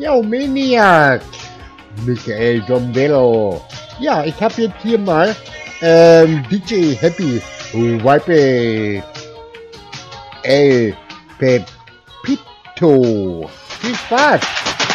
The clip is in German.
Yo, Maniac! Michael Dombello. Ja, ich habe jetzt hier mal DJ Happy Vibe El Pepito. Viel Spaß!